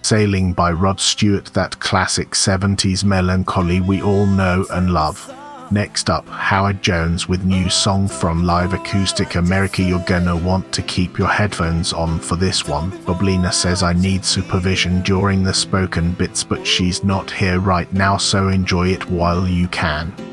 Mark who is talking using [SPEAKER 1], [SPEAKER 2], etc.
[SPEAKER 1] Sailing by Rod Stewart, that classic 70s melancholy we all know and love. Next up, Howard Jones with new song from Live Acoustic America. You're gonna want to keep your headphones on for this one. Boblina says I need supervision during the spoken bits, but she's not here right now, so enjoy it while you can.